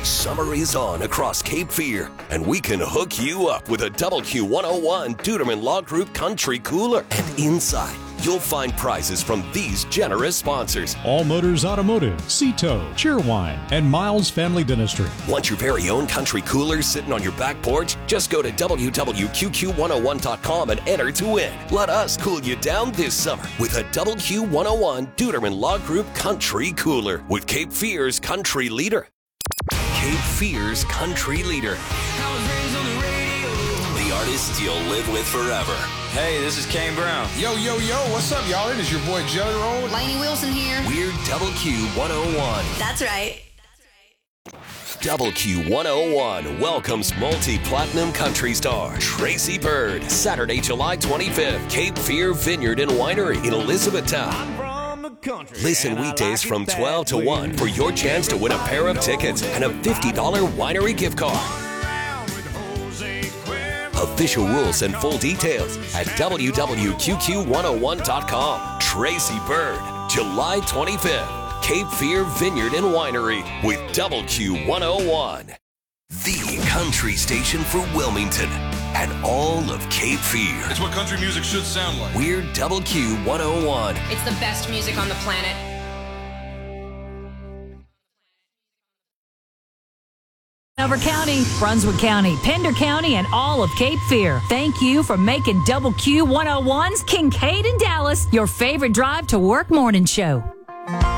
Summer is on across Cape Fear, and we can hook you up with a WQ101 Duderman Law Group Country Cooler. And inside, you'll find prizes from these generous sponsors: All Motors Automotive, Cito, Cheerwine, and Miles Family Dentistry. Want your very own country cooler sitting on your back porch? Just go to www.qqq101.com and enter to win. Let us cool you down this summer with a WQ101 Duderman Law Group Country Cooler with Cape Fear's country leader. Cape Fear's country leader. The artists you'll live with forever. Hey, this is Kane Brown. Yo, what's up, y'all? It is your boy Jelly Roll. Lainey Wilson here. We're WQ101. That's right. WQ101 welcomes multi-platinum country star Tracy Byrd, Saturday, July 25th, Cape Fear Vineyard and Winery in Elizabethtown. Listen weekdays from 12 to 1 for your chance to win a pair of tickets and a $50 winery gift card. Official rules and full details at www.qqq101.com. Tracy Byrd, July 25th, Cape Fear Vineyard and Winery with WQ101. The country station for Wilmington and all of Cape Fear. It's what country music should sound like. We're WQ101. It's the best music on the planet. Hanover County, Brunswick County, Pender County, and all of Cape Fear. Thank you for making WQ101's Kincaid and Dallas your favorite drive to work morning show.